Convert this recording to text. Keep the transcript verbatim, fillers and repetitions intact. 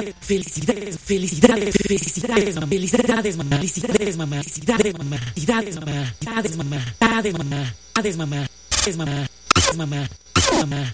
felicidades, felicidades, felicidades, mamá, felicidades, mamá, felicidades, mamá, felicidades, mamá, felicidades, mamá, felicidades, mamá, felicidades, mamá, felicidades, mamá, felicidades, mamá, mamá, mamá.